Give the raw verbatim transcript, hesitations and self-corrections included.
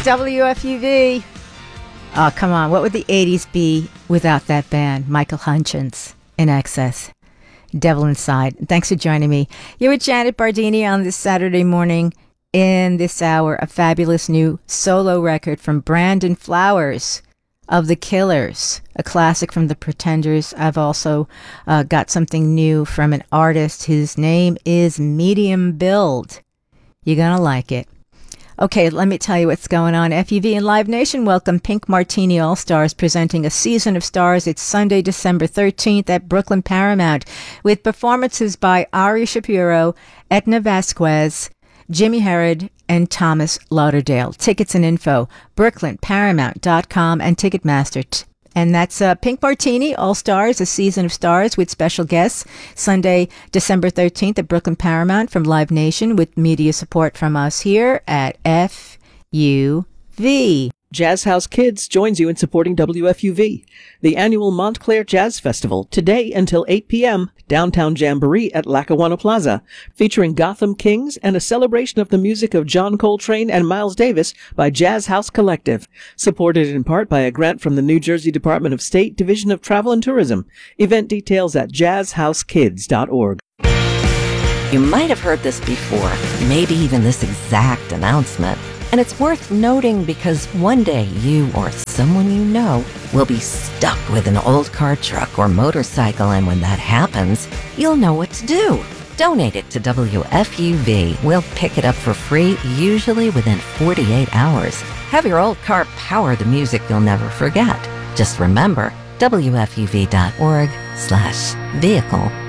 W F U V. Oh, come on. What would the eighties be without that band? Michael Hutchence, In Excess, Devil Inside. Thanks for joining me. You're with Janet Bardini on this Saturday morning. In this hour, a fabulous new solo record from Brandon Flowers of The Killers, a classic from The Pretenders. I've also uh, got something new from an artist whose name is Medium Build. You're going to like it. Okay, let me tell you what's going on. F U V and Live Nation welcome Pink Martini All-Stars presenting A Season of Stars. It's Sunday, December thirteenth at Brooklyn Paramount with performances by Ari Shapiro, Etna Vasquez, Jimmy Herod, and Thomas Lauderdale. Tickets and info, brooklyn paramount dot com and Ticketmaster. And that's uh, Pink Martini All-Stars, A Season of Stars with special guests. Sunday, December thirteenth at Brooklyn Paramount from Live Nation with media support from us here at F U V. Jazz House Kids joins you in supporting W F U V. The annual Montclair Jazz Festival, today until eight p.m., downtown Jamboree at Lackawanna Plaza, featuring Gotham Kings and a celebration of the music of John Coltrane and Miles Davis by Jazz House Collective, supported in part by a grant from the New Jersey Department of State Division of Travel and Tourism. Event details at jazz house kids dot org. You might have heard this before, maybe even this exact announcement. And it's worth noting because one day you or someone you know will be stuck with an old car, truck, or motorcycle, and when that happens, you'll know what to do. Donate it to W F U V. We'll pick it up for free, usually within forty-eight hours. Have your old car power the music you'll never forget. Just remember, W F U V dot org slash vehicle